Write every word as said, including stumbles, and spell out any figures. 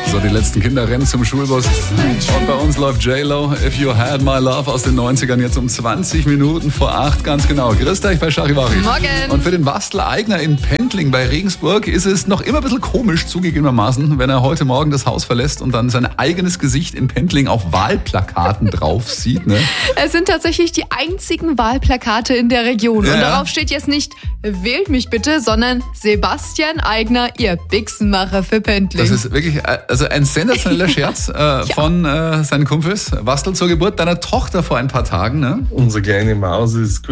So, die letzten Kinder rennen zum Schulbus. Und bei uns läuft J-Lo, If You Had My Love aus den neunzigern, jetzt um zwanzig Minuten vor acht, ganz genau. Grüß dich bei Charivari. Morgen. Und für den Bastel-Eigner in Pendling bei Regensburg ist es noch immer ein bisschen komisch zugegebenermaßen, wenn er heute Morgen das Haus verlässt und dann sein eigenes Gesicht in Pendling auf Wahlplakaten drauf sieht. Ne? Es sind tatsächlich die einzigen Wahlplakate in der Region. Ja. Und darauf steht jetzt nicht, wählt mich bitte, sondern Sebastian Eigner, ihr Bixenmacher für Pendling. Das ist wirklich also ein sensationeller Scherz äh, ja. von äh, seinen Kumpels. Bastel zur Geburt deiner Tochter vor ein paar Tagen. Ne? Unsere kleine Maus ist